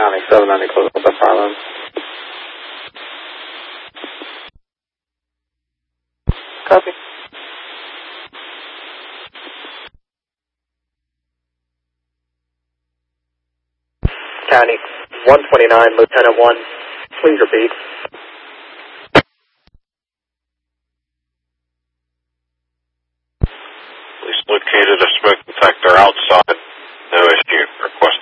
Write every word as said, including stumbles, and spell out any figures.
County seven ninety, close up that fire line. Copy. County one twenty-nine, Lieutenant one, please repeat. Police located a smoke detector outside. No issue. Request